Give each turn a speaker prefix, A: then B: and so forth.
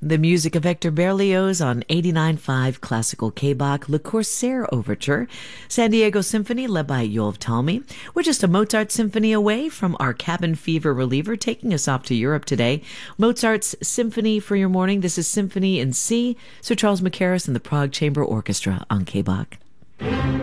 A: The music of Hector Berlioz on 89.5 Classical K-Bach, Le Corsaire Overture, San Diego Symphony led by Yov Talmy. We're just a Mozart symphony away from our cabin fever reliever taking us off to Europe today. Mozart's Symphony for your morning. This is Symphony in C, Sir Charles Mackerras and the Prague Chamber Orchestra on K-Bach.